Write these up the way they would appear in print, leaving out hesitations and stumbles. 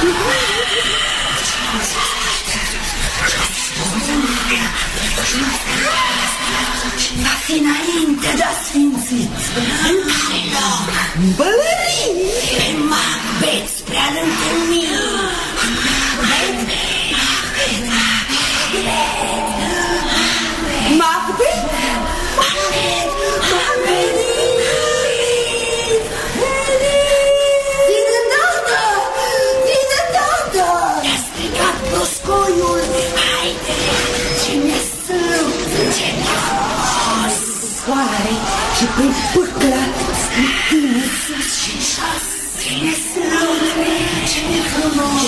Va fi înainte de asfințit. În care loc? Bălării! Pe Macbeth spre a-l întâlni. Macbeth? I-a strigat broscoiul. Haide, cine sunt? Cine frumos? Soare și pe pâcla tine sus și jos. Cine sunt? Cine frumos?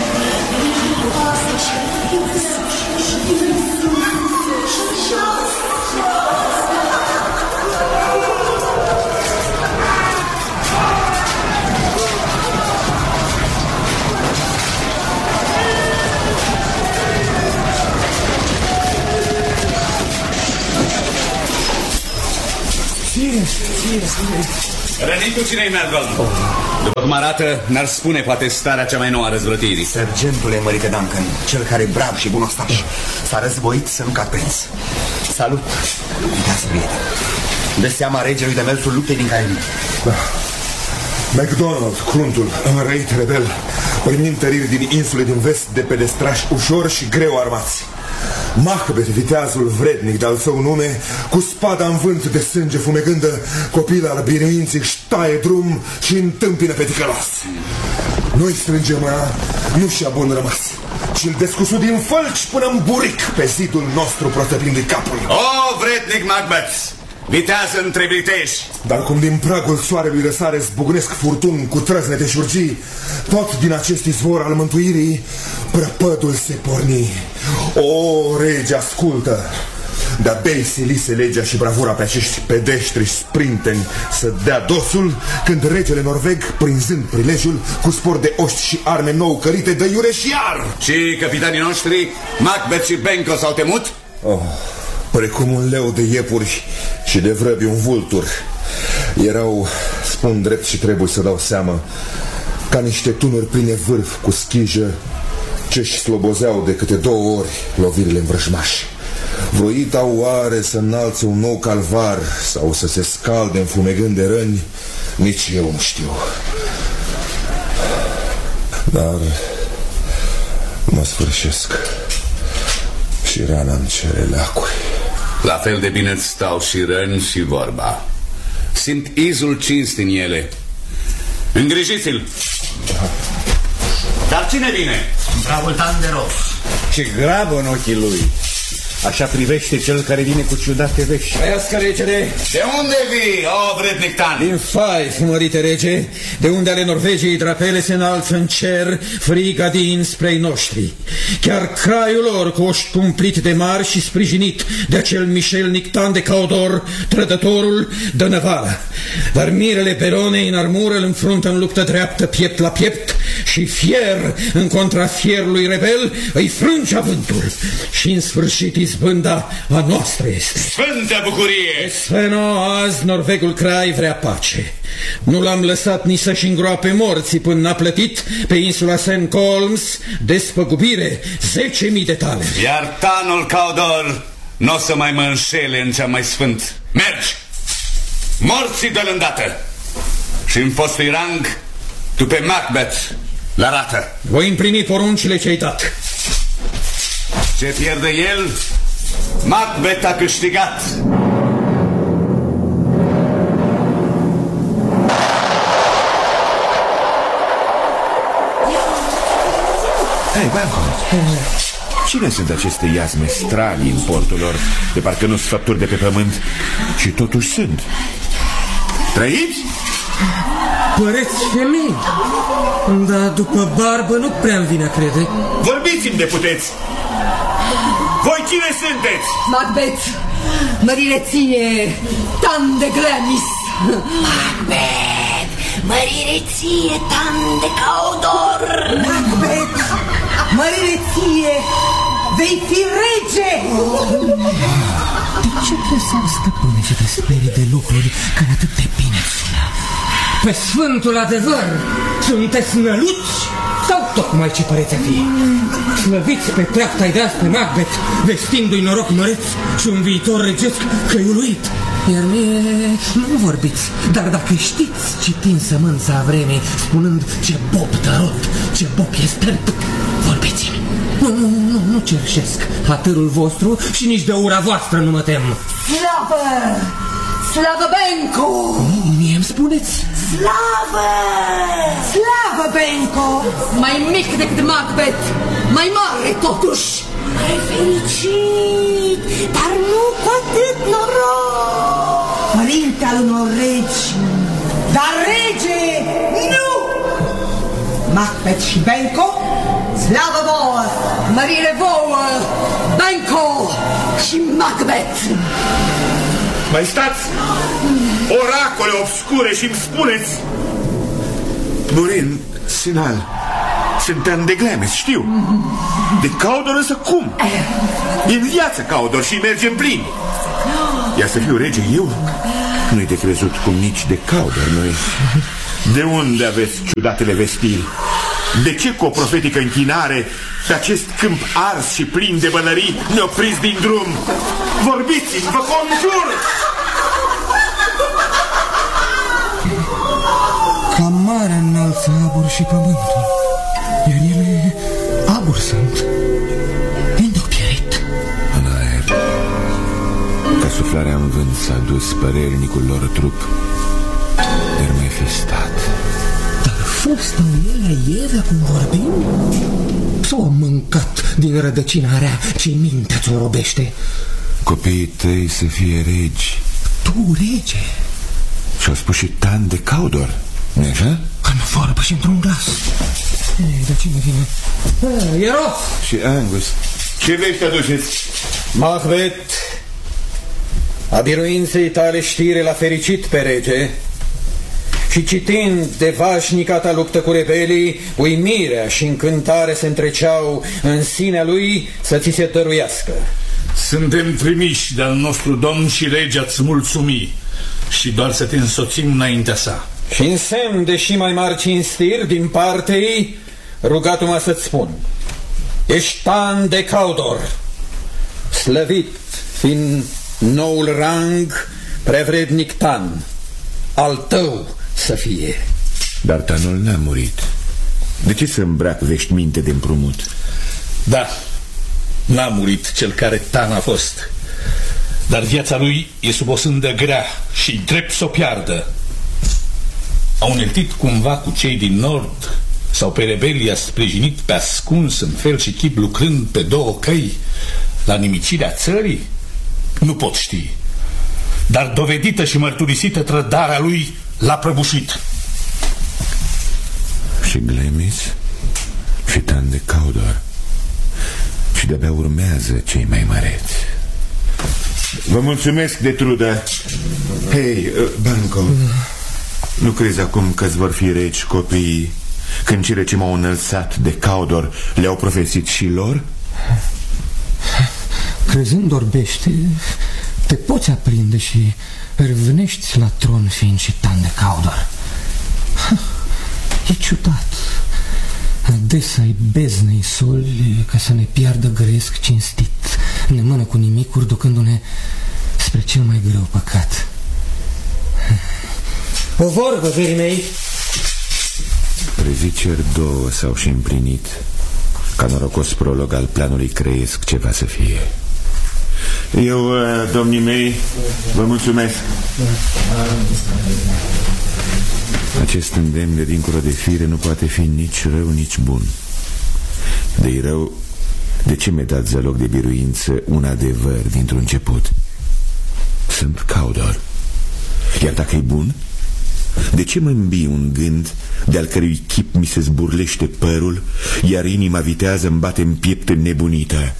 Rănitul cine-i Melville? După cum arată, n-ar spune poate starea cea mai nouă a răzvrătirii. Sergentule mărite Duncan, cel care brav și bunostaș s-a războit să nu cad prins. Salut! Uitați, prieten. Dă seama regelui de mersul luptei din care vine. Da. MacDonald, cruntul, înrăit rebel, primind tăriri din insule din vest de pedestrași ușor și greu armați. Macbeth, viteazul vrednic de-al său nume, cu spada în vânt de sânge fumegândă, copila al biruinții își taie drum și întâmpină pe ticălos. Noi strângem mâna, nu și-a bun rămas, și îl descusudim fălci până în buric pe zidul nostru, prosăpindu-i capul. O, vrednic Macbeth, vitează între viteși! Dar cum din pragul soarelui răsare zbucnesc furtuni cu trăznete și urgii, tot din acest izvor al mântuirii prăpădul se porni. O, rege, ascultă! De-a bei silise legea și bravura pe acești pedeștri sprinteni să dea dosul, când regele norveg, prinzând prilejul, cu spor de oști și arme nou cărite, dă iure și iar! Și capitanii noștri, Macbeth și Benco, s-au temut? Oh, precum un leu de iepuri și de vrăbi un vultur. Erau, spun drept și trebuie să dau seama, ca niște tunuri pline vârf cu schijă, ce-și slobozeau de câte 2 ori lovirile în vrăjmași. Vroitau oare să înalțe un nou calvar sau să se scalde înfumegând de răni, nici eu nu știu. Dar mă sfârșesc și rana îmi cere leacuri. La fel de bine îți stau și răni și vorba. Simt izul cinst în ele. Îngrijiți-l. Dar cine vine? Bravul Tanderos. Ce grabă în ochii lui. Așa privește cel care vine cu ciudate vești. Trăiască, regele! De unde vii, o vrednic Tan? Din Fife, mărite rege, de unde ale Norvegiei drapele se înalță în cer, friga din spre-i noștri. Chiar craiul lor, cu oști cumplit de mari și sprijinit de acel mișelnic Tan de Caudor, trădătorul, dă năvală. Dar mirele Beronei în armură îl înfruntă în luptă dreaptă, piept la piept, și fier în contra fierului rebel îi frânge avântul. Și în sfârșit izbânda a noastră este. Sfântă bucurie! Sveno, azi norvegul crai vrea pace. Nu l-am lăsat nici să-și îngroape morții până n-a plătit pe insula St. Colms despăgubire 10.000 de taleri. Iar Tanul Caudor n-o să mai mă înșele în cea mai sfânt. Mergi! Morții dă-l îndată! Și în fostul rang, tu pe Macbeth la rată. Voi împlini poruncile ce-ai dat. Ce pierde el, Macbeth a câștigat. Hei, Banco, cine sunt aceste iasme stranii în portul lor? De parcă nu sunt făpturi de pe pământ, și totuși sunt. Trăiți? Păreți femei, dar după barbă nu prea-mi vine a crede. Vorbiți-mi de puteți! Voi cine sunteți? Macbeth, mărire ție, Tan de Glamis. Macbeth, mărire ție, Tan de Caudor. Macbeth, mărire ție, vei fi rege. De ce trebuie stăpâne ce te sperii de lucruri care atât de bine sună? Pe sfântul adevăr, sunteți năluți? Sau tocmai ce păreți a fi? Slăviți pe treapta-i de azi pe Macbeth, vestindu-i noroc măreț și un viitor regesc căiuluit. Iar mie nu vorbiți, dar dacă știți, citind sămânța vremii, spunând ce bob tărot, ce bob e sterp, vorbiți-mi. Nu cerșesc hatărul vostru și nici de ura voastră nu mă tem. Slavă! Slavă Benco! Mie-mi spuneți? Slavă! Slavă Benco! Mai mic decât Macbeth, mai mare totuși. Mai fericit, dar nu cu atât noroc. Părinte al unor regi, dar rege nu! Macbeth și Benco, slavă vouă! Mărire vouă, Benco și Macbeth! Mai stați! Oracole obscure și-mi spuneți! Murin, Sinal, suntem de Glemes, știu. De Cawdor însă cum? E în viață Cawdor și merge în plin. Iar să fiu rege eu? Nu-i de crezut cum nici de Cawdor nu-i. De unde aveți ciudatele vestiri? De ce cu o profetică închinare pe acest câmp ars și plin de bălării ne opriți din drum? Vorbiți-mi, vă conjur! Ca mare înalță abur și pământul, iar ele abur sunt. Unde-o pierit? În aer. Ca suflarea în vânt s-a dus părernicul lor trup, dar mai fi stat. Dar fost-o ele Eva cum vorbim? S-o mâncat din rădăcina rea ce mintea ți-o robește? Copiii tăi să fie regi. Tu, rege? Și-au spus și Tan de Cawdor, nu-i așa? În vorbă și într-un glas. Ei, dar cine vine? Ierof! Și Angus. Ce vești aduceți? Macbeth, a biruinței tale știre l-a fericit pe rege și citind de vașnica ta luptă cu rebelii, uimirea și încântare se întreceau în sinea lui să ți se dăruiască. Suntem trimiși de-al nostru domn și rege a-ți mulțumi și doar să te însoțim înaintea sa. Și în semn de și mai mari cinstiri din partea ei, rugat-mă să-ți spun: ești Tan de Cawdor, slăvit fiind noul rang, prevrednic Tan, al tău să fie. Dar Tanul n-a murit. De ce să îmbrac veștiminte de împrumut? Da, n-a murit cel care Tan a fost, dar viața lui e sub o sândă grea și drept să o piardă. A uneltit cumva cu cei din nord sau pe rebelii a sprijinit pe ascuns în fel și chip lucrând pe două căi la nimicirea țării? Nu pot ști, dar dovedită și mărturisită trădarea lui l-a prăbușit. Și Glemis și Tan de Cawdor, și de-abia urmează cei mai măreți. Vă mulțumesc de trudă. Hei, Banco, nu crezi acum că-ți vor fi regi copiii când cele ce m-au înălțat de Cawdor le-au profesit și lor? Crezând orbește, te poți aprinde și râvnești la tron fiind și Tan de Cawdor. E ciudat. Adesea-i beznei soli ca să ne piardă gresc cinstit, ne mână cu nimicuri ducându-ne spre cel mai greu păcat. O vorbă, verii mei. Preziceri două s-au și împlinit, ca norocos prolog al planului creiesc ce va să fie. Eu, domnii mei, vă mulțumesc. Acest îndemn de dincolo de fire nu poate fi nici rău, nici bun. De-i rău, de ce mi-a dat zăloc de biruință un adevăr dintr-un început? Sunt Cawdor. Iar dacă e bun, de ce mă îmbii un gând de-al cărui chip mi se zburlește părul, iar inima vitează îmi bate în piept înnebunită?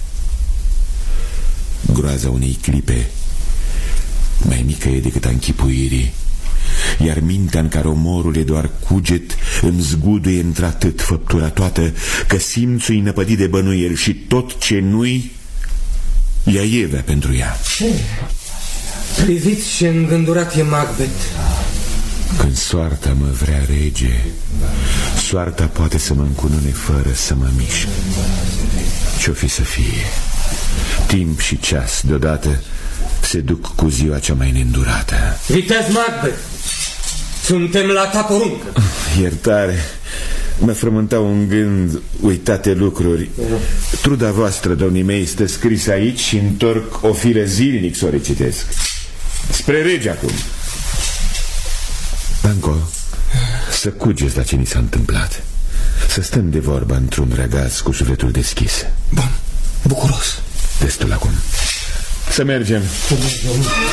Groaza unei clipe mai mică e decât a închipuirii, iar mintea în care omorul e doar cuget îmi zguduie într-atât făptura toată că simțul-i năpădit de bănuiel și tot ce nu-i ia Eva pentru ea. Priviți ce îngândurat e Macbeth. Când soarta mă vrea rege, soarta poate să mă încunune fără să mă mișc. Ce-o fi să fie? Timp și ceas deodată se duc cu ziua cea mai neîndurată. Viteaz Macbeth, suntem la ta poruncă. Iertare, mă frământau un gând uitate lucruri. Truda voastră, domnii mei, stă scris aici și întorc o fire zilnic să o recitesc. Spre rege acum. Banco, să cugeți la ce ni s-a întâmplat. Să stăm de vorbă într-un răgaz cu sufletul deschis. Bun, bucuros. Destul acum. Să mergem.